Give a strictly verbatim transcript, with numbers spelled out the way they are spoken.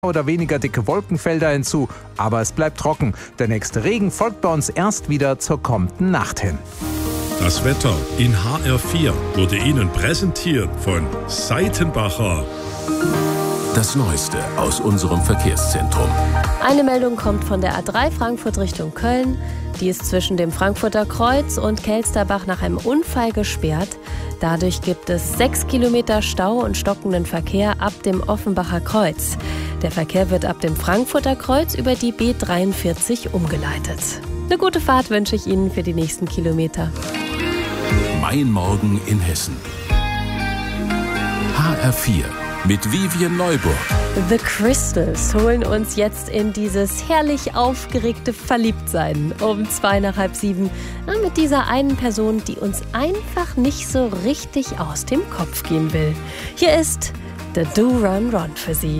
oder weniger dicke Wolkenfelder hinzu, aber es bleibt trocken. Der nächste Regen folgt bei uns erst wieder zur kommenden Nacht hin. Das Wetter in H R vier wurde Ihnen präsentiert von Seitenbacher. Das Neueste aus unserem Verkehrszentrum. Eine Meldung kommt von der A drei Frankfurt Richtung Köln. Die ist zwischen dem Frankfurter Kreuz und Kelsterbach nach einem Unfall gesperrt. Dadurch gibt es sechs Kilometer Stau und stockenden Verkehr ab dem Offenbacher Kreuz. Der Verkehr wird ab dem Frankfurter Kreuz über die B dreiundvierzig umgeleitet. Eine gute Fahrt wünsche ich Ihnen für die nächsten Kilometer. Mein Morgen in Hessen. H R vier mit Vivian Neuburg. The Crystals holen uns jetzt in dieses herrlich aufgeregte Verliebtsein um zwei nach halb sieben. Na, mit dieser einen Person, die uns einfach nicht so richtig aus dem Kopf gehen will. Hier ist The Do Run Run für Sie.